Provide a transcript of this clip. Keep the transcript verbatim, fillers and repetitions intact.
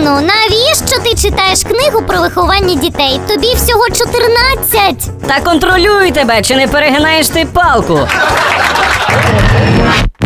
Сину, навіщо ти читаєш книгу про виховання дітей? Тобі всього чотирнадцять. Та контролюй тебе, чи не перегинаєш ти палку.